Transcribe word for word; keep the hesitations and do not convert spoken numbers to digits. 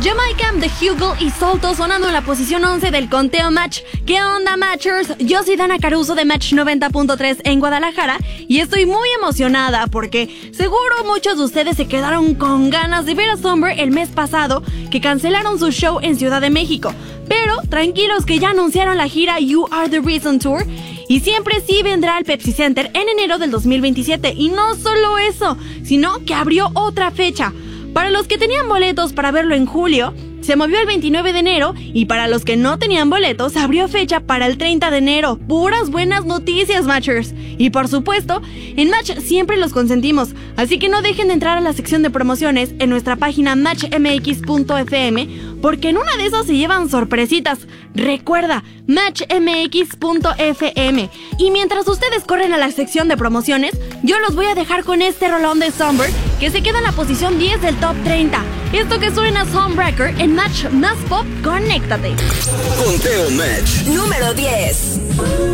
Jamaica, The Hugel y Salto sonando en la posición once del conteo Match. ¿Qué onda, Matchers? Yo soy Dana Caruso de Match noventa punto tres en Guadalajara y estoy muy emocionada porque seguro muchos de ustedes se quedaron con ganas de ver a Somber el mes pasado, que cancelaron su show en Ciudad de México. Pero tranquilos que ya anunciaron la gira You Are The Reason Tour y siempre sí vendrá al Pepsi Center en enero del dos mil veintisiete. Y no solo eso, sino que abrió otra fecha. Para los que tenían boletos para verlo en julio, se movió el veintinueve de enero y para los que no tenían boletos, abrió fecha para el treinta de enero. Puras buenas noticias, Matchers. Y por supuesto, en Match siempre los consentimos, así que no dejen de entrar a la sección de promociones en nuestra página match m x punto f m, porque en una de esas se llevan sorpresitas. Recuerda, match m x punto f m. Y mientras ustedes corren a la sección de promociones, yo los voy a dejar con este rolón de Somber, que se queda en la posición diez del top treinta. Esto que suena es Homebreaker en Match Más Pop. Conéctate. Conteo Match número diez.